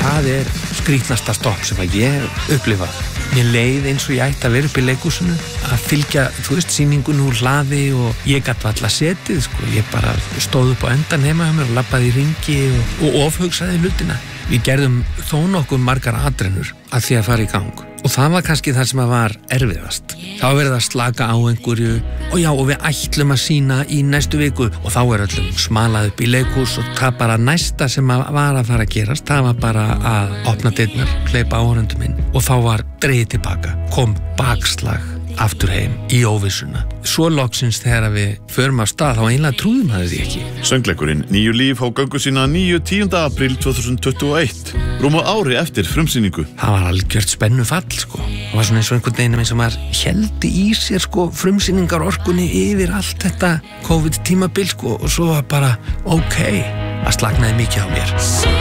það skrítnasta stopp sem að ég upplifað. Mér leið eins og ég ætti að vera upp í leikhúsinu að fylgja, sýningun úr hlaði og ég gat varla setið, Ég bara stóð upp á endan heima hjá mér og labbaði í ringi og ofhugsaði hlutina. Við gerðum þó nokkuð margar atrennur að því að fara í gang. Og það var kannski það sem að var erfiðast. Það var verið að slaka á einhverju og við ætlum að sýna í næstu viku og þá öllum smalað upp í leikhús og það bara næsta sem var að fara að gerast, það var bara að opna dyrnar, hleypa áhorfendum inn og þá var dregið tilbaka, kom bakslag aftur heim í óvissuna. Svo loksins þegar við förum af stað þá einlega trúðum það því ekki. Söngleikurinn Níu líf hóf göngu sína 10. apríl 2021, rúmu ári eftir frumsýningu. Það var algjört spennufall, Það var svona eins og einhvern veginn eins og maður héldi í sér, frumsýningar orkunni yfir allt þetta COVID-tímabil, og svo var bara, það slaknaði mikið á mér.